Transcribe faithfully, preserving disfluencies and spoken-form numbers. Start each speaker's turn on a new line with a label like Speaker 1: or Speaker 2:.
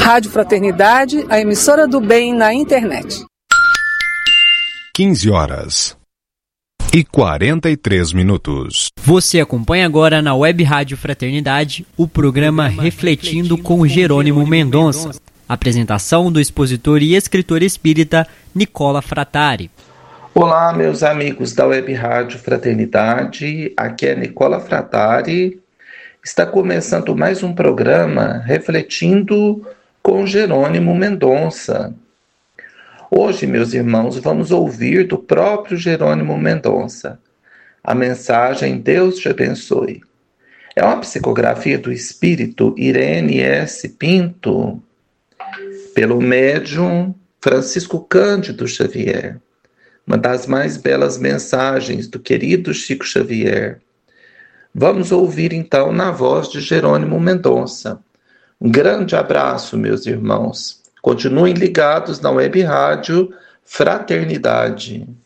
Speaker 1: Rádio Fraternidade, a emissora do bem na internet.
Speaker 2: quinze horas e quarenta e três minutos.
Speaker 3: Você acompanha agora na Web Rádio Fraternidade o programa Refletindo com Jerônimo Mendonça. Apresentação do expositor e escritor espírita Nicola Frattari.
Speaker 4: Olá, meus amigos da Web Rádio Fraternidade, aqui é Nicola Frattari. Está começando mais um programa Refletindo com Jerônimo Mendonça. Hoje, meus irmãos, vamos ouvir do próprio Jerônimo Mendonça a mensagem Deus te abençoe. É uma psicografia do espírito Irene S. Pinto, pelo médium Francisco Cândido Xavier. Uma das mais belas mensagens do querido Chico Xavier. Vamos ouvir então na voz de Jerônimo Mendonça. Um grande abraço, meus irmãos. Continuem ligados na Web Rádio Fraternidade.